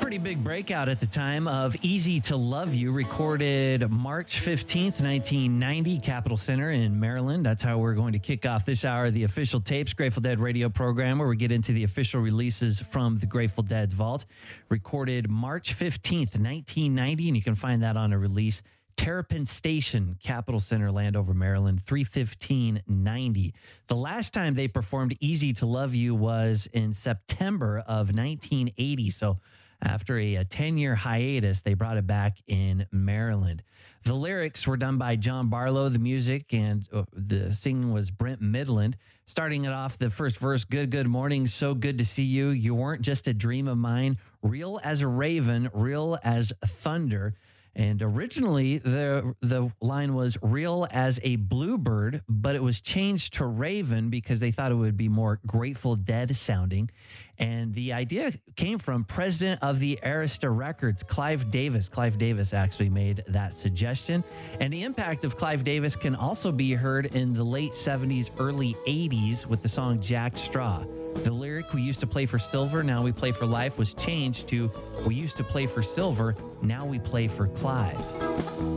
pretty big breakout at the time of Easy to Love You, recorded March 15th, 1990, Capitol Center in Maryland. That's how we're going to kick off this hour of the Official Tapes, Grateful Dead radio program, where we get into the official releases from the Grateful Dead's vault. Recorded March 15th, 1990, and you can find that on a release. Terrapin Station, Capitol Center, Landover, Maryland, 3/15/90. The last time they performed Easy to Love You was in September of 1980. So after a 10-year hiatus, they brought it back in Maryland. The lyrics were done by John Barlow, the music, and the singing was Brent Midland. Starting it off, the first verse, good morning, so good to see you. You weren't just a dream of mine, real as a raven, real as thunder. And originally, the line was real as a bluebird, but it was changed to raven because they thought it would be more Grateful Dead sounding. And the idea came from president of the Arista Records, Clive Davis. Clive Davis actually made that suggestion. And the impact of Clive Davis can also be heard in the late 70s, early 80s with the song Jack Straw. The lyric, we used to play for silver, now we play for life, was changed to we used to play for silver, now we play for Clive.